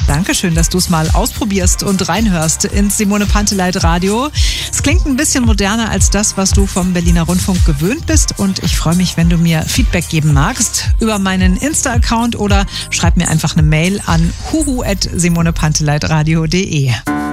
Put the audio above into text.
Dankeschön, dass du es mal ausprobierst und reinhörst ins Simone Panteleit Radio. Es klingt ein bisschen moderner als das, was du vom Berliner Rundfunk gewöhnt bist. Und ich freue mich, wenn du mir Feedback geben magst über meinen Insta-Account oder schreib mir einfach eine Mail an huhu@simonepanteleitradio.de.